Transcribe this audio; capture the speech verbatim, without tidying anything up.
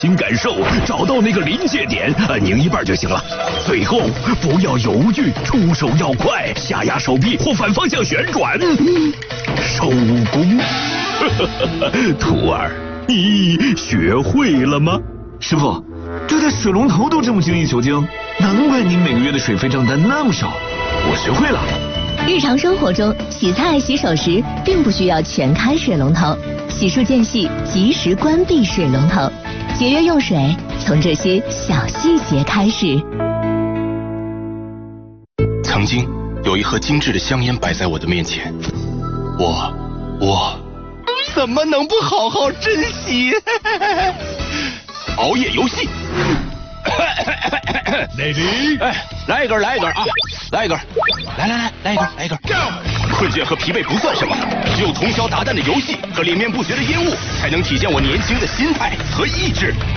新感受，找到那个临界点，按拧一半就行了。最后不要犹豫，出手要快，下压手臂或反方向旋转，收工。徒儿，你学会了吗？ 师傅，这在水龙头都这么精益求精，难怪您每个月的水费账单那么少。我学会了。 日常生活中，洗菜、洗手时并不需要全开水龙头，洗漱间隙及时关闭水龙头。节约用水，从这些小细节开始。 曾经有一盒精致的香烟摆在我的面前，我我怎么能不好好珍惜？熬夜游戏。 Lady， 哎，来一根，来一根啊，来一根，来来来，来一根，来一根。困倦和疲惫不算什么，只有通宵达旦的游戏和连绵不绝的烟雾，才能体现我年轻的心态和意志。